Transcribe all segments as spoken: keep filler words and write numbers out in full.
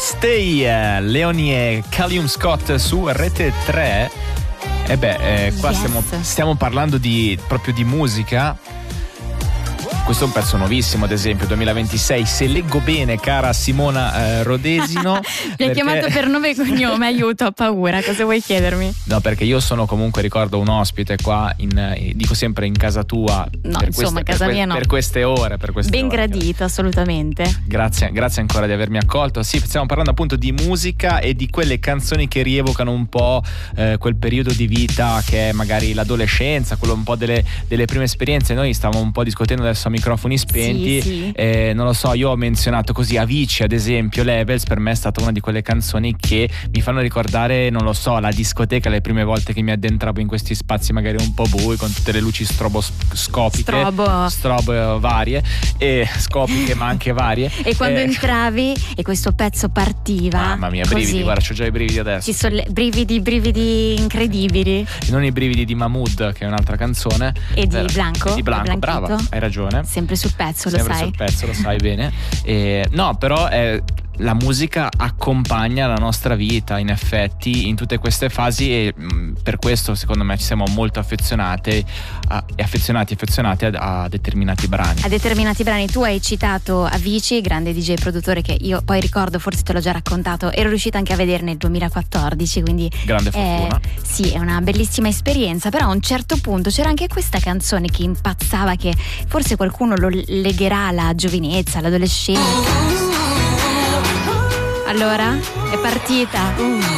Stay, eh, Leoni e Callum Scott su Rete tre. E beh, eh, qua Yes. stiamo, stiamo parlando di proprio di musica. Questo è un pezzo nuovissimo, ad esempio, duemilaventisei. Se leggo bene, cara Simona eh, Rodesino. Mi hai perché... chiamato per nome e cognome, aiuto, ho paura, cosa vuoi chiedermi? No, perché io sono comunque, ricordo, un ospite qua, in, eh, dico sempre in casa tua. No, per insomma, queste, casa per, mia no. Per queste ore, per queste Ben ore. gradito, assolutamente. Grazie, grazie ancora di avermi accolto. Sì, stiamo parlando appunto di musica e di quelle canzoni che rievocano un po' eh, quel periodo di vita che è magari l'adolescenza, quello un po' delle, delle prime esperienze. Noi stavamo un po' discutendo adesso a microfoni spenti. Sì, sì. Eh, non lo so, io ho menzionato così Avicii, ad esempio. Levels per me è stata una di quelle canzoni che mi fanno ricordare, non lo so, la discoteca, le prime volte che mi addentravo in questi spazi magari un po' bui, con tutte le luci stroboscopiche, Strobo. strobo varie e scopiche ma anche varie. E quando Eh, entravi e questo pezzo partiva, Mamma mia, così, brividi, guarda, c'ho già i brividi adesso. ci sono brividi, brividi incredibili. E non i brividi di Mahmood, che è un'altra canzone. E di Eh, Blanco, e di Blanco, di brava, Blanchito. hai ragione. Sempre sul pezzo, lo Sempre sai. sul pezzo, lo sai bene. E, no, però è, la musica accompagna la nostra vita, in effetti, in tutte queste fasi, e mh, per questo secondo me ci siamo molto affezionate a, e affezionati affezionati a, a determinati brani. A determinati brani. Tu hai citato Avicii, grande D J produttore che io poi ricordo, forse te l'ho già raccontato, ero riuscita anche a vedere nel duemilaquattordici, quindi Grande fortuna. eh, sì, è una bellissima esperienza. Però a un certo punto c'era anche questa canzone che impazzava, che forse qualcuno lo legherà alla giovinezza, all'adolescenza. Allora, è partita.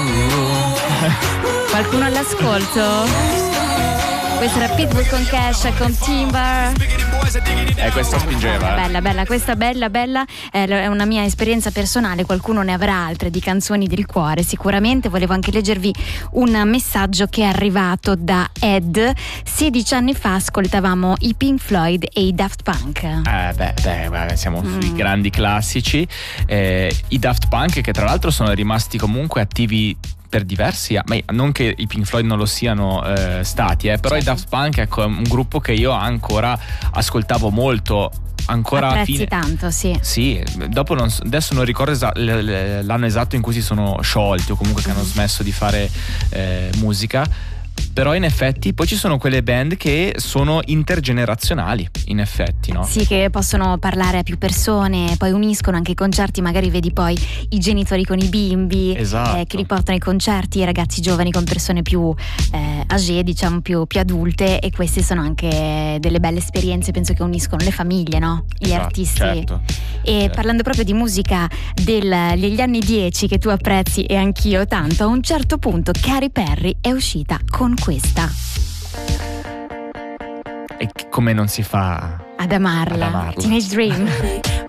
Qualcuno all'ascolto? Questa era Pitbull con Cash, con Timber. Eh, questa spingeva. eh. Bella, bella, questa bella, bella. Eh, è una mia esperienza personale, qualcuno ne avrà altre di canzoni del cuore sicuramente. Volevo anche leggervi un messaggio che è arrivato da Ed. sedici anni fa ascoltavamo i Pink Floyd e i Daft Punk. Eh beh, beh, beh, siamo Mm. sui grandi classici. Eh, I Daft Punk, che tra l'altro sono rimasti comunque attivi per diversi anni, ma non che i Pink Floyd non lo siano eh, stati, eh, però Certo. i Daft Punk, ecco, è un gruppo che io ancora ascoltavo molto, ancora a Apprezzi fine. tanto, sì. Sì, dopo non so- adesso non ricordo esa- l- l- l'anno esatto in cui si sono sciolti o comunque che hanno smesso di fare eh, musica. Però in effetti poi ci sono quelle band che sono intergenerazionali, in effetti, no? Sì, che possono parlare a più persone, poi uniscono anche i concerti, magari vedi poi i genitori con i bimbi, Esatto. eh, che li portano ai concerti, i ragazzi giovani con persone più eh, âgée, diciamo più, più adulte, e queste sono anche delle belle esperienze, penso, che uniscono le famiglie, no? Gli Esatto, artisti. certo. E Certo. parlando proprio di musica del- degli anni dieci che tu apprezzi e anch'io tanto, a un certo punto Katy Perry è uscita con questa. E c- come non si fa Ad amarla, Ad amarla. Teenage Dream.